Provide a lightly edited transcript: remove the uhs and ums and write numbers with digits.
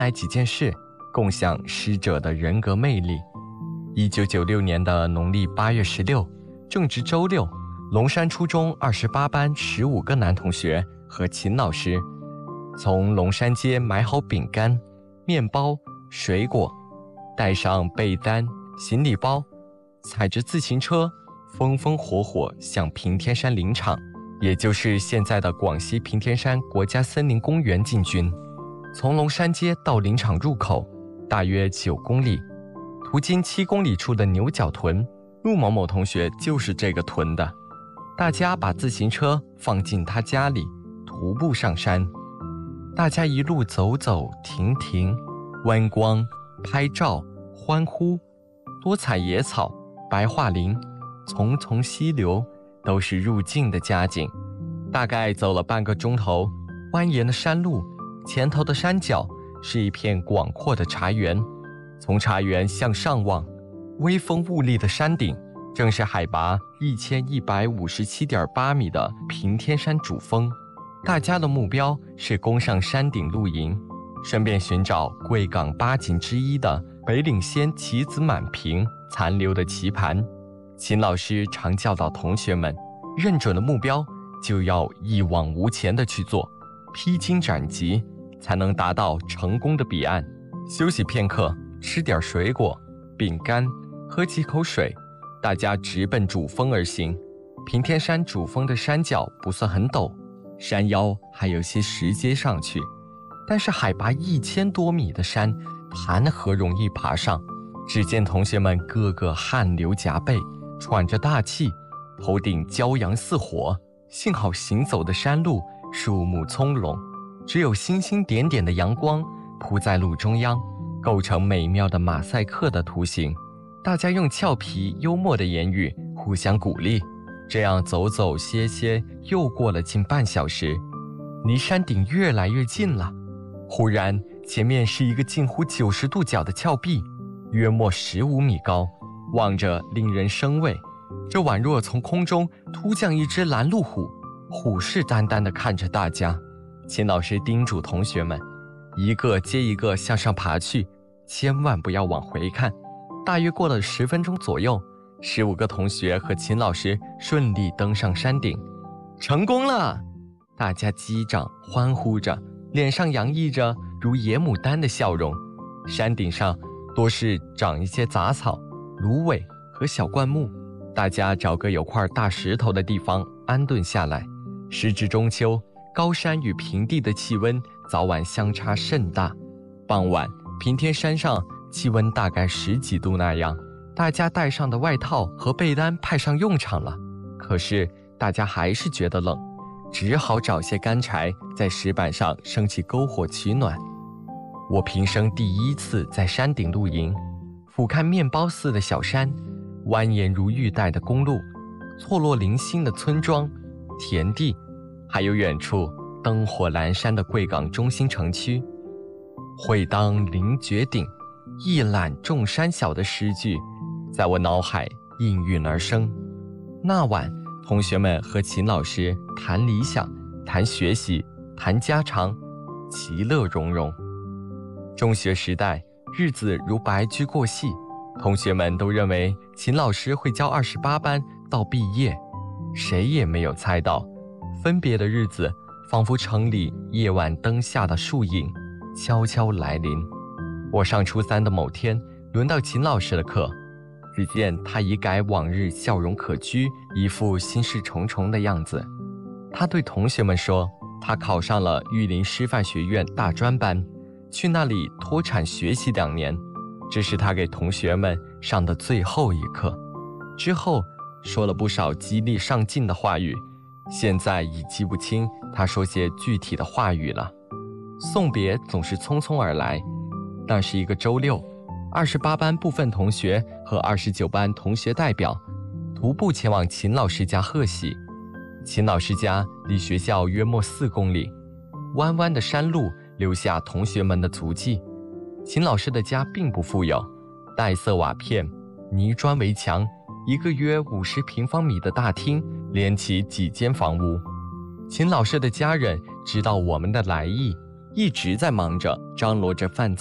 来几件事，共享师者的人格魅力。1996年的农历8月16，正值周六，龙山初中28班15个男同学和秦老师，从龙山街买好饼干、面包、水果，带上被单、行李包，踩着自行车，风风火火向平天山林场，也就是现在的广西平天山国家森林公园进军。从龙山街到林场入口大约9公里，途经7公里处的牛角屯，陆某某同学就是这个屯的。大家把自行车放进他家里，徒步上山。大家一路走走停停，观光、拍照、欢呼，多彩野草、白桦林、淙淙溪流，都是入境的佳景。大概走了半个钟头，蜿蜒的山路，前头的山脚是一片广阔的茶园。从茶园向上望，威风兀立的山顶正是海拔1157.8米的平天山主峰。大家的目标是攻上山顶露营，顺便寻找贵港8景之一的北岭仙棋子满屏残留的棋盘。秦老师常教导同学们，认准了目标就要一往无前地去做，披荆斩棘，才能达到成功的彼岸。休息片刻，吃点水果、饼干，喝几口水，大家直奔主峰而行。平天山主峰的山脚不算很陡，山腰还有些石阶上去，但是海拔1000多米的山，谈何容易爬上？只见同学们个个汗流浃背，喘着大气，头顶骄阳似火。幸好行走的山路树木葱茏，只有星星点点的阳光铺在路中央，构成美妙的马赛克的图形。大家用俏皮幽默的言语互相鼓励，这样走走歇歇，又过了近半小时，离山顶越来越近了。忽然，前面是一个近乎90度角的峭壁，约莫15米高，望着令人生畏。这宛若从空中突降一只拦路虎，虎视眈眈地看着大家。秦老师叮嘱同学们，一个接一个向上爬去，千万不要往回看。大约过了10分钟左右，15个同学和秦老师顺利登上山顶。成功了！大家击掌欢呼着，脸上洋溢着如野牡丹的笑容。山顶上多是长一些杂草、芦苇和小灌木，大家找个有块大石头的地方安顿下来。时至中秋，高山与平地的气温早晚相差甚大。傍晚，平天山上气温大概10几度那样，大家带上的外套和被单派上用场了。可是大家还是觉得冷，只好找些干柴在石板上升起篝火取暖。我平生第一次在山顶露营，俯瞰面包似的小山，蜿蜒如玉带的公路，错落零星的村庄、田地，还有远处灯火阑珊的贵港中心城区。会当凌绝顶，一览众山小的诗句在我脑海应运而生。那晚，同学们和秦老师谈理想、谈学习、谈家常，其乐融融。中学时代，日子如白驹过隙，同学们都认为秦老师会教28班到毕业，谁也没有猜到，分别的日子仿佛城里夜晚灯下的树影，悄悄来临。我上初3的某天，轮到秦老师的课，只见他已改往日笑容可掬，一副心事重重的样子。他对同学们说，他考上了玉林师范学院大专班，去那里脱产学习2年，这是他给同学们上的最后一课。之后说了不少激励上进的话语，现在已记不清他说些具体的话语了。送别总是匆匆而来，那是一个周六，28班部分同学和29班同学代表徒步前往秦老师家贺喜。秦老师家离学校约莫4公里，弯弯的山路留下同学们的足迹。秦老师的家并不富有，带色瓦片、泥砖围墙，一个约50平方米的大厅连起几间房屋。秦老师的家人知道我们的来意， 一直在忙着张罗着饭